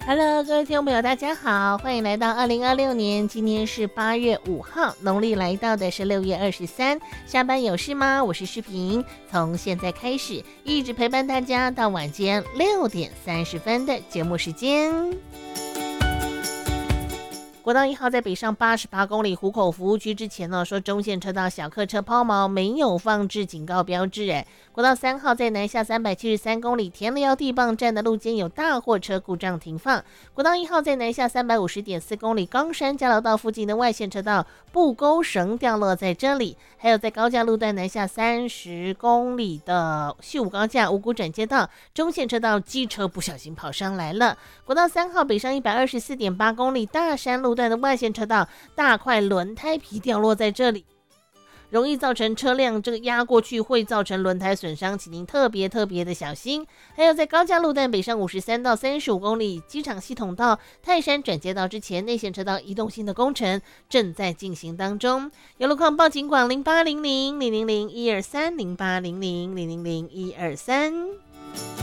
Hello，各位听众朋友，大家好，欢迎来到2026年，今天是8月5号，农历来到的是6月23。下班有事吗？我是诗萍，从现在开始一直陪伴大家到晚间6点30分的节目时间。国道1号在北上88公里湖口服务区之前呢，说中线车道小客车抛锚没有放置警告标志。国道3号在南下373公里田寮地磅站的路肩有大货车故障停放。国道1号在南下350.4公里冈山交流道附近的外线车道布钩绳掉落在这里。还有在高架路段南下30公里的西武高架五股转接道中线车道机车不小心跑上来了。国道3号北上124.8公里大山路段的外线车道大块轮胎皮掉落在这里，容易造成车辆这个压过去，会造成轮胎损伤，请您特别的小心。还有在高架路段北上53到35公里机场系统道泰山转接道之前内线车道移动性的工程正在进行当中，有路况报警广0800000123 0800000123。